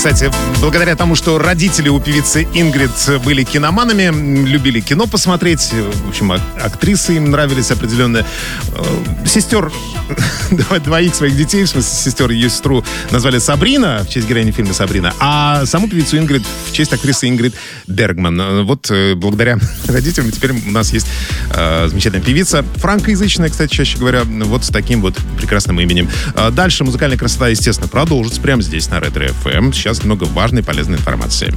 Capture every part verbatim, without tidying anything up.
Кстати, благодаря тому, что родители у певицы Ингрид были киноманами, любили кино посмотреть, в общем, актрисы им нравились определенные. Сестер, двоих своих детей, в смысле сестер, ее сестру назвали Сабрина, в честь героини фильма «Сабрина», а саму певицу Ингрид в честь актрисы Ингрид Бергман. Вот благодаря родителям теперь у нас есть э, замечательная певица, франкоязычная, кстати, чаще говоря, вот с таким вот прекрасным именем. Дальше музыкальная красота, естественно, продолжится прямо здесь, на Ретро эф эм. Сейчас много важной и полезной информации.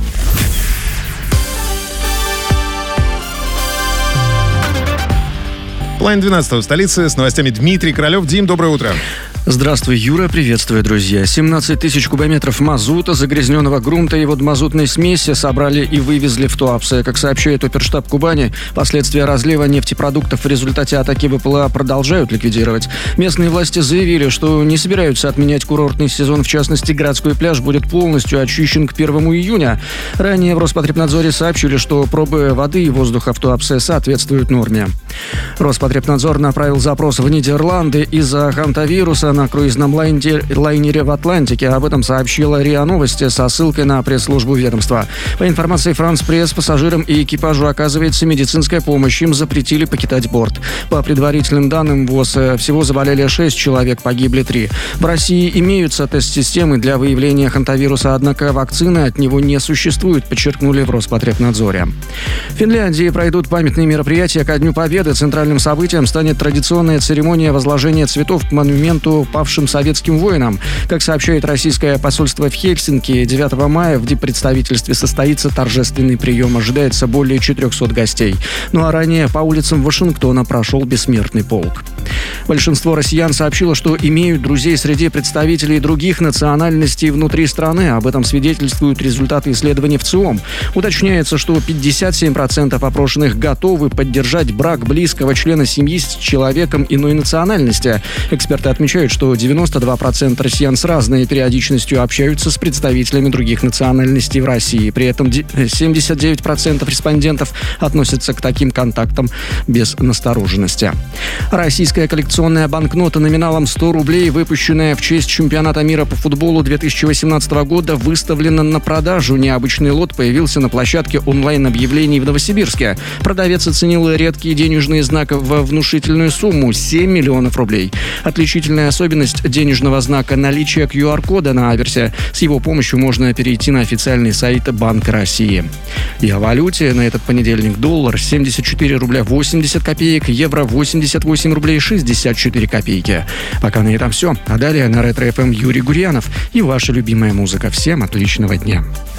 Половина двенадцатого в столице. С новостями Дмитрий Королев. Дим, доброе утро. Здравствуй, Юра, приветствую, друзья. семнадцать тысяч кубометров мазута, загрязненного грунта и водомазутной смеси собрали и вывезли в Туапсе. Как сообщает оперштаб Кубани, последствия разлива нефтепродуктов в результате атаки ВПЛА продолжают ликвидировать. Местные власти заявили, что не собираются отменять курортный сезон, в частности, городской пляж будет полностью очищен к первому июня. Ранее в Роспотребнадзоре сообщили, что пробы воды и воздуха в Туапсе соответствуют норме. Роспотребнадзор направил запрос в Нидерланды из-за хантавируса на круизном лайнере в Атлантике. Об этом сообщила РИА Новости со ссылкой на пресс-службу ведомства. По информации France Press, пассажирам и экипажу оказывается медицинская помощь. Им запретили покидать борт. По предварительным данным ВОЗ, всего заболели шесть человек, погибли три. В России имеются тест-системы для выявления хантавируса, однако вакцины от него не существует, подчеркнули в Роспотребнадзоре. В Финляндии пройдут памятные мероприятия ко Дню Победы. Центральным событием станет традиционная церемония возложения цветов к монументу павшим советским воинам. Как сообщает российское посольство в Хельсинки, девятого мая в диппредставительстве состоится торжественный прием. Ожидается более четырехсот гостей. Ну а ранее по улицам Вашингтона прошел бессмертный полк. Большинство россиян сообщило, что имеют друзей среди представителей других национальностей внутри страны. Об этом свидетельствуют результаты исследований в ЦИОМ. Уточняется, что пятьдесят семь процентов опрошенных готовы поддержать брак близкого члена семьи с человеком иной национальности. Эксперты отмечают, что девяносто два процента россиян с разной периодичностью общаются с представителями других национальностей в России. При этом семьдесят девять процентов респондентов относятся к таким контактам без настороженности. Российская коллекционная банкнота номиналом сто рублей, выпущенная в честь чемпионата мира по футболу две тысячи восемнадцатого года, выставлена на продажу. Необычный лот появился на площадке онлайн-объявлений в Новосибирске. Продавец оценил редкие денежные знаки во внушительную сумму – семь миллионов рублей. Отличительная особенность денежного знака – наличие ку ар кода на аверсе. С его помощью можно перейти на официальный сайт Банка России. И о валюте. На этот понедельник доллар семьдесят четыре рубля восемьдесят копеек, евро восемьдесят восемь рублей шестьдесят четыре копейки. Пока на этом все. А далее на Ретро эф эм Юрий Гурьянов и ваша любимая музыка. Всем отличного дня.